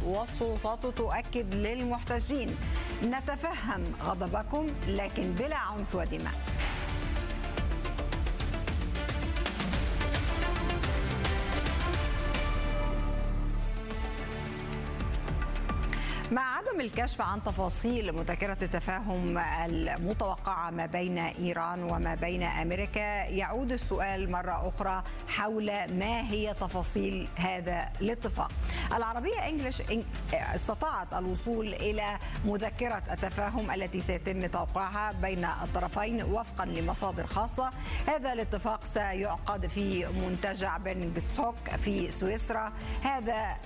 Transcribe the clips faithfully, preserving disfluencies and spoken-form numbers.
والسلطات تؤكد للمحتجين: نتفهم غضبكم لكن بلا عنف ودماء. مع عدم الكشف عن تفاصيل مذكرة التفاهم المتوقعة ما بين إيران وما بين أمريكا، يعود السؤال مرة أخرى حول ما هي تفاصيل هذا الاتفاق. العربية إنجليش استطاعت الوصول إلى مذكرة التفاهم التي سيتم توقيعها بين الطرفين وفقا لمصادر خاصة. هذا الاتفاق سيعقد في منتجع بيرنغستوك في سويسرا. هذا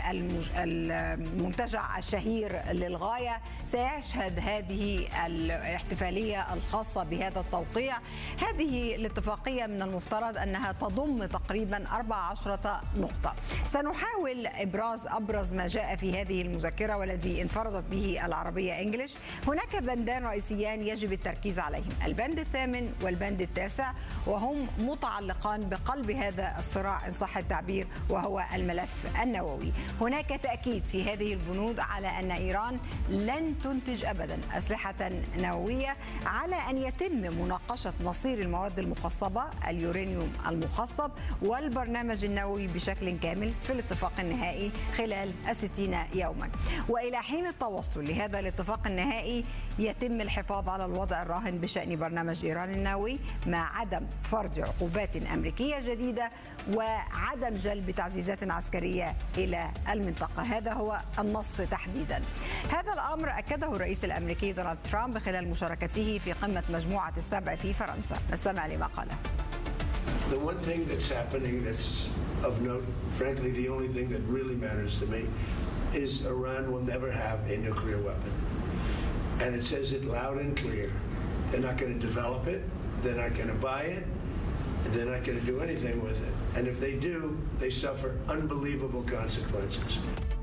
المنتجع الشهير للغاية سيشهد هذه الاحتفالية الخاصة بهذا التوقيع. هذه الاتفاقية من المفترض أنها تضم تقريبا أربع عشرة نقطة. سنحاول إبراز أبرز ما جاء في هذه المذكرة والذي انفردت به العربية إنجليش. هناك بندان رئيسيان يجب التركيز عليهم: البند الثامن والبند التاسع، وهم متعلقان بقلب هذا الصراع إن صح التعبير، وهو الملف النووي. هناك تأكيد في هذه البنود على أن إيران لن تنتج أبدا أسلحة نووية، على أن يتم مناقشة مصير المواد المخصبة اليورانيوم المخصب والبرنامج النووي بشكل كامل في الاتفاق النهائي خلال الستين يوما. وإلى حين التوصل لهذا الاتفاق النهائي يتم الحفاظ على الوضع الراهن بشأن برنامج إيران النووي، مع عدم فرض عقوبات أمريكية جديدة وعدم جلب تعزيزات عسكرية إلى المنطقة. هذا هو النص تحديدا. هذا الأمر أكده الرئيس الأمريكي دونالد ترامب خلال مشاركته في قمة مجموعة السبع في فرنسا. نستمع لما قاله. The one thing that's happening that's of note, frankly, the only thing that really matters to me is Iran will never have a nuclear weapon. And it says it loud and clear. They're not going to develop it. They're not going to buy it. They're not going to do anything with it. And if they do, they suffer unbelievable consequences.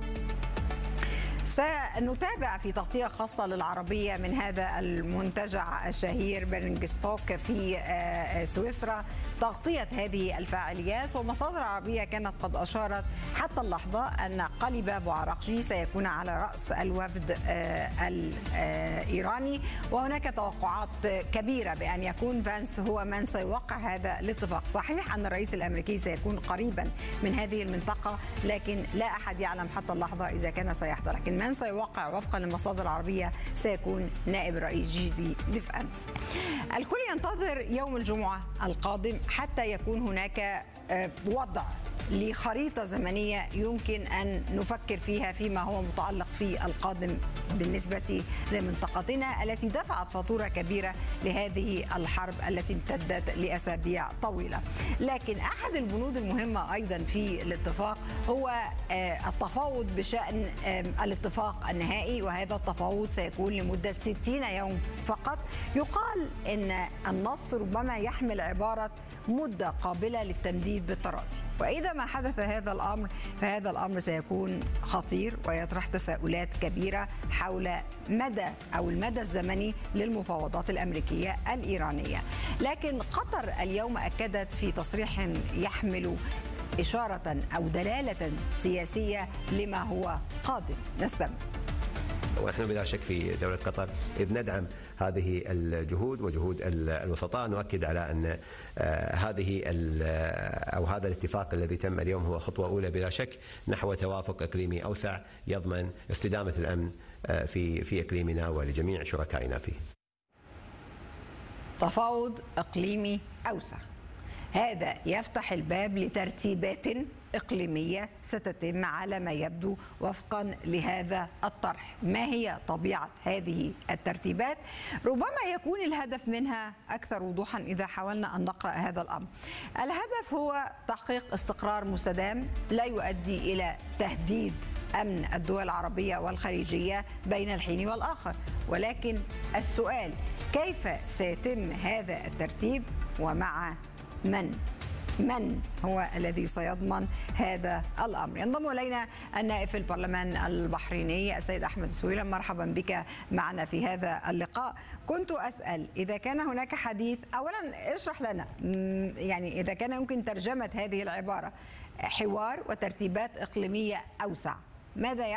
سنتابع في تغطية خاصة للعربية من هذا المنتجع الشهير بيرنغستوك في سويسرا تغطية هذه الفعاليات. ومصادر عربية كانت قد أشارت حتى اللحظة أن قلب أبو عراقجي سيكون على رأس الوفد الإيراني، وهناك توقعات كبيرة بأن يكون فانس هو من سيوقع هذا الاتفاق. صحيح أن الرئيس الأمريكي سيكون قريبا من هذه المنطقة، لكن لا أحد يعلم حتى اللحظة إذا كان سيحضر. لكن من سيوقع وفقا للمصادر العربية سيكون نائب الرئيس جي دي فانس. الكل ينتظر يوم الجمعة القادم حتى يكون هناك وضع لخريطة زمنية يمكن أن نفكر فيها فيما هو متعلق في القادم بالنسبة لمنطقتنا التي دفعت فاتورة كبيرة لهذه الحرب التي امتدت لأسابيع طويلة. لكن أحد البنود المهمة أيضا في الاتفاق هو التفاوض بشأن الاتفاق النهائي، وهذا التفاوض سيكون لمدة ستين يوم فقط. يقال أن النص ربما يحمل عبارة مدة قابلة للتمديد بالتراضي، وإذا ما حدث هذا الأمر فهذا الأمر سيكون خطير ويطرح تساؤلات كبيرة حول مدى أو المدى الزمني للمفاوضات الأمريكية الإيرانية. لكن قطر اليوم أكدت في تصريح يحمل إشارة أو دلالة سياسية لما هو قادم. نستمع. ونحن بلا شك في دولة قطر إذ ندعم هذه الجهود وجهود الوسطاء. نؤكد على أن هذه أو هذا الاتفاق الذي تم اليوم هو خطوة أولى بلا شك نحو توافق إقليمي أوسع يضمن استدامة الأمن في في إقليمنا ولجميع شركائنا فيه. تفاوض إقليمي أوسع، هذا يفتح الباب لترتيبات إقليمية ستتم على ما يبدو وفقا لهذا الطرح. ما هي طبيعة هذه الترتيبات؟ ربما يكون الهدف منها أكثر وضوحا إذا حاولنا أن نقرأ هذا الأمر. الهدف هو تحقيق استقرار مستدام لا يؤدي إلى تهديد أمن الدول العربية والخليجية بين الحين والآخر، ولكن السؤال كيف سيتم هذا الترتيب ومع من؟ من هو الذي سيضمن هذا الأمر؟ ينضم إلينا النائب في البرلمان البحريني السيد أحمد سويلم. مرحبا بك معنا في هذا اللقاء. كنت أسأل إذا كان هناك حديث، أولا اشرح لنا يعني إذا كان يمكن ترجمة هذه العبارة حوار وترتيبات إقليمية أوسع، ماذا يعني؟